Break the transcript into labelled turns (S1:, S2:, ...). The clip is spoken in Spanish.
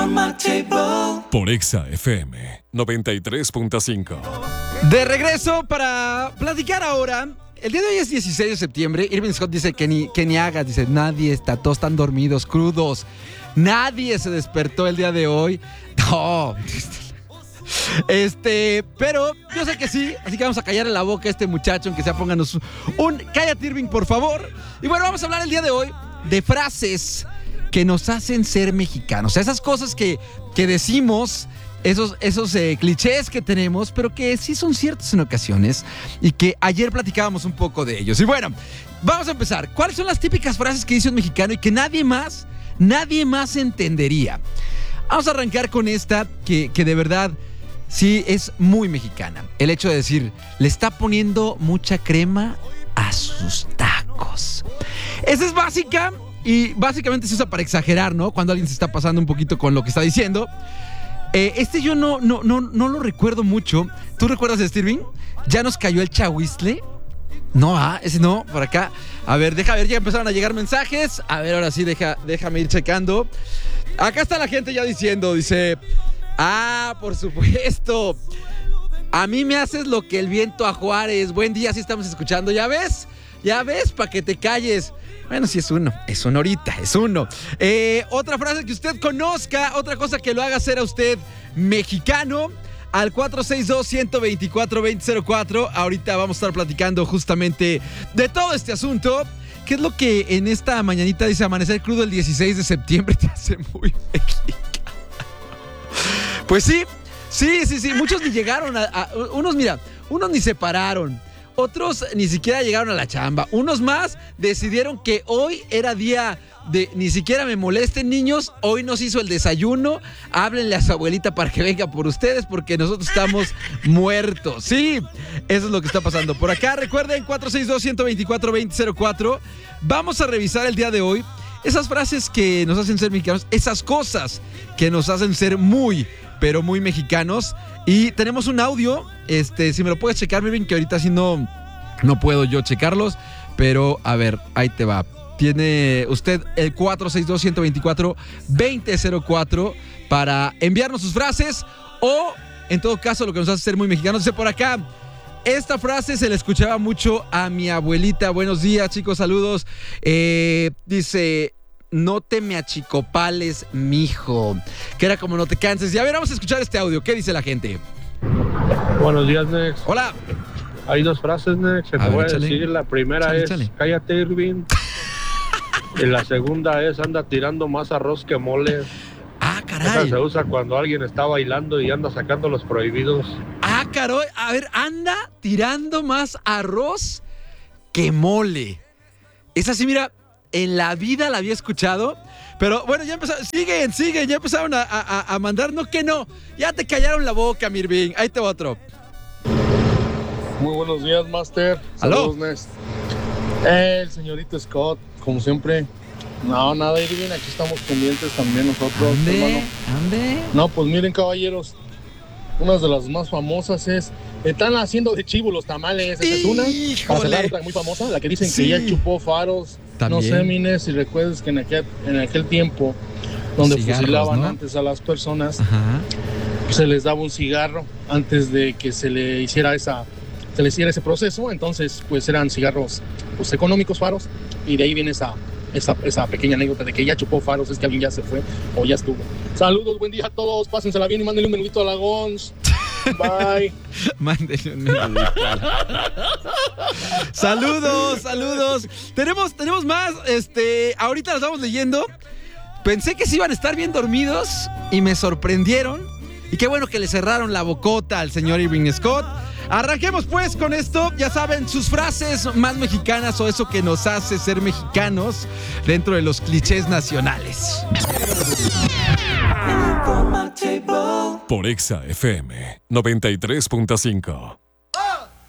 S1: Por Exa FM 93.5.
S2: De regreso para platicar ahora. El día de hoy es 16 de septiembre. Irving Scott dice que ni hagas. Dice, nadie está, todos están dormidos, crudos. Nadie se despertó el día de hoy. No. Pero yo sé que sí, así que vamos a callarle la boca a este muchacho, aunque sea pónganos un cállate, Irving, por favor. Y bueno, vamos a hablar el día de hoy de frases que nos hacen ser mexicanos. Esas cosas que decimos, esos clichés que tenemos, pero que sí son ciertos en ocasiones y que ayer platicábamos un poco de ellos. Y bueno, vamos a empezar. ¿Cuáles son las típicas frases que dice un mexicano y que nadie más entendería? Vamos a arrancar con esta que de verdad sí es muy mexicana. El hecho de decir, le está poniendo mucha crema a sus tacos. Esa es básica y básicamente se usa para exagerar, ¿no? Cuando alguien se está pasando un poquito con lo que está diciendo. Yo no lo recuerdo mucho. ¿Tú recuerdas de Irving? ¿Ya nos cayó el chahuizle? No, ese no, por acá. A ver, deja ver, ya empezaron a llegar mensajes. A ver, ahora sí, déjame ir checando. Acá está la gente ya diciendo, dice... por supuesto. A mí me haces lo que el viento a Juárez. Buen día, sí estamos escuchando. ¿Ya ves? Para que te calles. Bueno, sí es uno ahorita, es uno. Otra frase que usted conozca, otra cosa que lo haga ser a usted mexicano. Al 462-124-2004. Ahorita vamos a estar platicando justamente de todo este asunto. ¿Qué es lo que en esta mañanita dice amanecer crudo el 16 de septiembre te hace muy mexicano? Pues sí. Muchos ni llegaron unos ni se pararon. Otros ni siquiera llegaron a la chamba. Unos más decidieron que hoy era día de ni siquiera me molesten, niños. Hoy nos hizo el desayuno. Háblenle a su abuelita para que venga por ustedes porque nosotros estamos muertos. Sí, eso es lo que está pasando. Por acá, recuerden, 462-124-2004. Vamos a revisar el día de hoy esas frases que nos hacen ser mexicanos, esas cosas que nos hacen ser muy, pero muy mexicanos. Y tenemos un audio, si me lo puedes checar, Irving, que ahorita sí no puedo yo checarlos, pero a ver, ahí te va. Tiene usted el 462-124-2004 para enviarnos sus frases o, en todo caso, lo que nos hace ser muy mexicanos. Dice por acá, esta frase se le escuchaba mucho a mi abuelita. Buenos días, chicos, saludos. Dice... No te me achicopales, mijo. Que era como no te canses. Y a ver, vamos a escuchar este audio. ¿Qué dice la gente?
S3: Buenos días, Nex.
S2: Hola.
S3: Hay dos frases, Nex, que te voy a decir. La primera es, cállate, Irving. Y la segunda es, anda tirando más arroz que mole.
S2: Caray.
S3: Esa se usa cuando alguien está bailando y anda sacando los prohibidos.
S2: Caray. A ver, anda tirando más arroz que mole. Esa sí, mira... En la vida la había escuchado, pero bueno, ya empezaron, siguen, ya empezaron a mandar, no, ya te callaron la boca, Mirving, ahí te va otro.
S4: Muy buenos días, Master.
S2: Saludos,
S4: Next. El señorito Scott, como siempre. No, nada, Irving, aquí estamos pendientes también nosotros, hermano.
S2: ¿Ande?
S4: No, pues miren, caballeros, una de las más famosas es... Están haciendo de chivo los tamales. Esa es una. Para cerrar, otra muy famosa, la que dicen que ya chupó faros. También. No sé, Mines, si recuerdas que en aquel tiempo, donde fusilaban, ¿no?, antes a las personas, se les daba un cigarro antes de que se le hiciera ese proceso. Entonces, pues eran cigarros pues económicos, faros, y de ahí viene esa pequeña anécdota de que ya chupó faros, es que alguien ya se fue o ya estuvo. Saludos, buen día a todos, pásensela bien y mándenle un menudito a la Gons. Bye.
S2: Mándenle un menudito. Saludos. Tenemos más, ahorita las vamos leyendo. Pensé que sí iban a estar bien dormidos y me sorprendieron. Y qué bueno que le cerraron la bocota al señor Irving Scott. Arranquemos pues con esto. Ya saben, sus frases más mexicanas o eso que nos hace ser mexicanos dentro de los clichés nacionales.
S1: Por Exa FM 93.5.